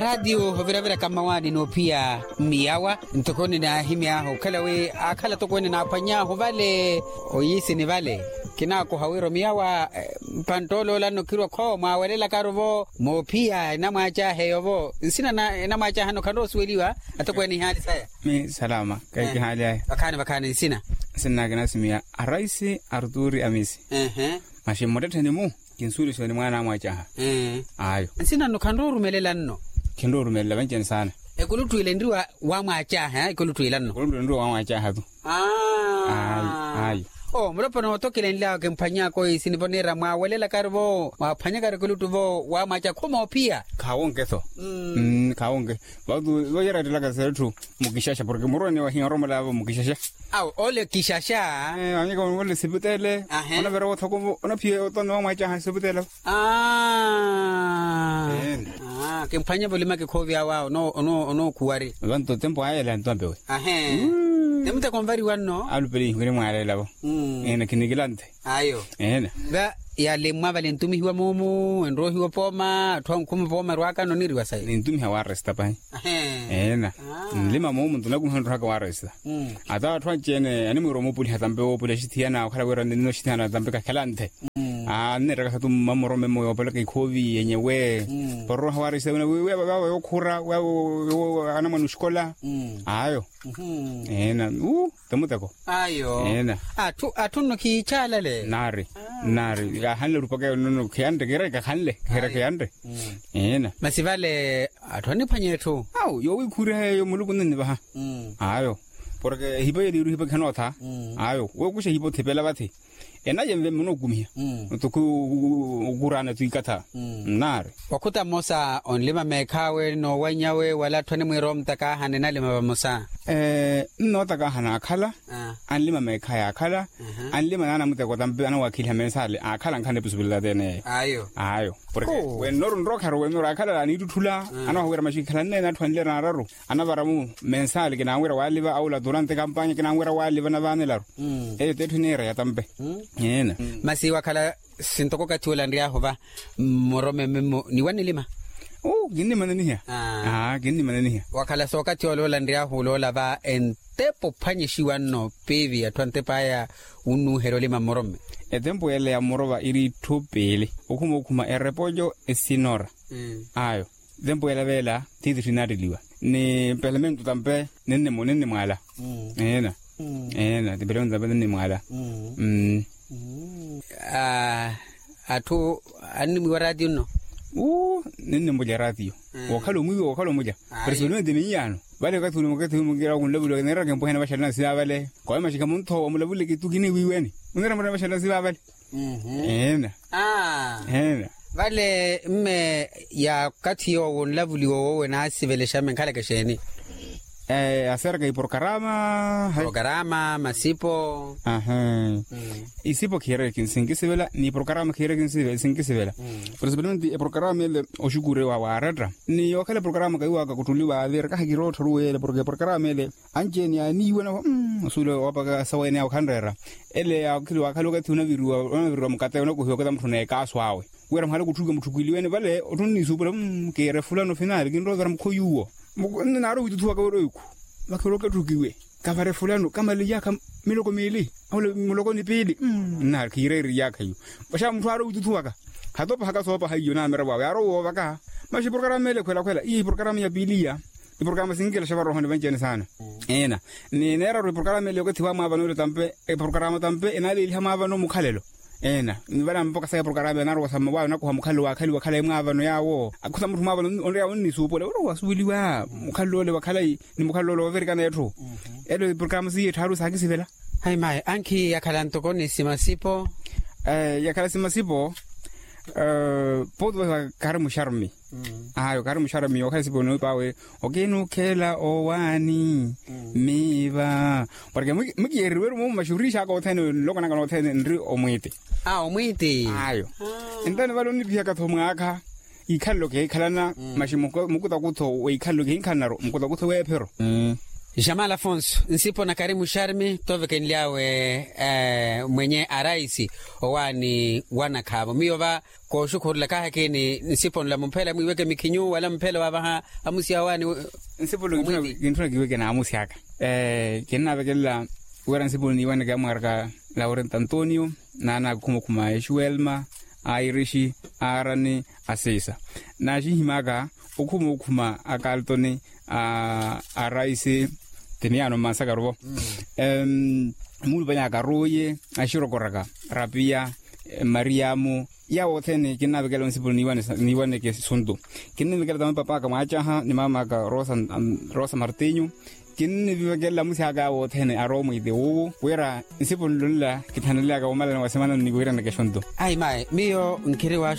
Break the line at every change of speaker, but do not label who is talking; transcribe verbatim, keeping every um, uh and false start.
radio hovera vera kama wani no pia miawa ntokoni na himia ho kala we akala tokoni na panya ho vale oyisi ni vale kina ko hawiro miawa pantolo la no kiro ko ma walela karovo mo pia na macha heyovo sina na na macha hano kando sweliwa atokweni hali saya
mi salama kai ki hali ai
bakani bakani sina
sina gana simia araisi arduri amisi
ehe
mashi modete ni mu kinsuri so ni mwana macha
eh
ayo
sina no kando rumelela nno
kindo rumela banjeni sana
ekulutu ile ndiwa wa macha ha ekulutu ile nno
kulutu ndiwa wa macha hatu
ah
ayo
oh mropo no tokile nla kempanya ko isinibonera mwa welela karbo mwa phanya kare kulutu vo wa macha koma pia
kawonke so mm kawonke badu loyera dilaka setu mukishasha porque murone wa hinromo lavo mukishasha
au ole kishasha
eh anya ko wole sibutele ona vera wothoko ona pie otono wa macha sibutele
ah ah kempanya bolima ke khovya wao no no no kuwari
bantu tempo ayela ntombe we
ahe nemta konvari wanno
alupeli ngire mwale lavo ena kinigilante
ayo
ena
ba ya le mwa valentumi hiwa mumu enro hiwa poma thwa kumu poma rwaka no niri wasai
nintumi hawa resta pai
ahe
ena lima mumu ntuna kumhandro haka wa resta ata thwa chene ani mwiro mopuli hatambe opula shithiana khala wera nino shithiana tambe ka khalante ah ne raka tu mamoro memo yo pele ke khovi yenyewe porro hawa resta we we ba yo khura we ana manu skola ayo ena u tamutako
ayo
ena
atu atunno ki chala le
nari nari ga hanle rupaka no khande gere ka hanle gere ka yande ena
masivale athoni phanyethu
au yo wi khure yo mulukunni ba ayo porque hibe diru hibe khano tha ayo wo kushe hibo thepela bathi ena yemve muno kumia tuku ukurana tuikatha nari
wakuta mosa onlima mekhawe no wanyawe wala thone mwiro mtaka hanena lima mosa
eh no taka hana khala anlima mekhaya khala anlima nana muteko tambe ana wakilha mensale akhala nkhane possibility dene
ayo
ayo porque when no ro kharo when ro akhala ni duthula ana hwera mashikhala nena thwanle na raro ana baramu mensale kina ngwera waliva aula durante campagne kina ngwera waliva na vanelaro eh tethunera ya tambe yena
masi wakhala sintoko kathola ndi ahoba morome memo ni wanelima
oh gini manani hiya ah gini manani hiya
wakhala soka thiolola ndi ahulola ba entepo phanyishiwa no pevi ya twante paya unu herolima morome
etempo ele ya morova iri thopele okuma okuma erepojo esinora ayo tempo ele vela tidrinadiliwa ni pelemento tampe nenne monenne mwala ena ena tibelon tampe nenne mwala mm ah atu animi radio no uh nenne mboja radio wakalo mwi wakalo moja personalmente ni yano vale ka thulu mo ka thulu mo gira kun lebulo ne ra ke mpo hena ba shana sia vale ko ma shika montho mo lebule ke tukini wiweni unera mo ba shana sia vale mhm ena
ah
ena
vale mme ya kathiyo won lebuli wo wena sivele shame khala ke sheni
eh acerca y por carama
programa masipo
ajá isipo quiere que sin que se vela ni programa quiere que se sin que se vela por eso el programa el oshukure wa waratra ni okale programa ka iwa ka kutuliwa ver ka higiro thoruele porque programa el anjeni ani wena usulo wapaga sawene ya khandera ele ya kilwa khalo ka thuna viruwa ona viruwa mukate no kuhyo ka mthune ka swawe wera mhala kuthuka muthukwiliwene vale othuni supula ke refula no final kinro vera mkhoyuwo mukonna naro withuwa ka woroiku bakoloka thukiwe ka bare fulano kama le yaka miloko mili awle muloko ni pili na kireri yaka yu basha mthwaro withuwa ka hatopa haka sopa hayo na mera wa yaro wo baka mashi programa mele kwela kwela i programa ya bilia i programa singela shabaro hone banjene sana ena ni nera ro programa mele ko thiwa ma banolo tampe e programa tampe ena le ilhama bano mukhalelo ena nibana mpoka sa programa na ro sama wa na ko mukhalo wa khali wa khala imngavano yawo akutha muthu mavano onre ya onni supo le ro wasubiliwa mukhalo le wakhala ni mukhalo lo verika netho elo programa si etharu sa kisivela
hai mai anki yakhala ntoko ni simasipo
eh yakhala simasipo eh podwa kare musharmi ayo kare musharmi yo khasi bono pawe okenu khela owani miva porque mukiyeri wero mo mashurisha ka othene lokana ka othene ndri omwite
ah omwite
ayo endane baloni pia ka thomwa akha ikhalo ke ikhalana mashimo mukuta kutho we ikhalo ke ikhanaro mukuta kutho we phero
Jamal Afonso nsipo na Karimu Sharmi tove kenliawe eh, mwenye araisi owani wana kabo miova ko shukuru la kaha kini nsipo la mpela mwiweke mikinyu wala mpela wabaha amusi awani
nsipo lo gintuna giweke na amusi haka eh kenna begella wera nsipo ni wana ga marka Laurent Antonio nana kuma kuma Eshuelma Irishi Arani Asesa na himaga ukuma ukuma akaltoni a araisi teniano masagarobo em mulu banya garoye ashiro koraka rapia mariamu ya otene kina begelo nsipul niwane niwane ke sundu kinne begelo tama papa ka macha ha ni mama ka rosa rosa martinho kinne begelo musi aga otene aromo ide wo wera nsipul lulla kitanilla ga umala na semana ni wera na ke sundu
ai mai mio nkiriwa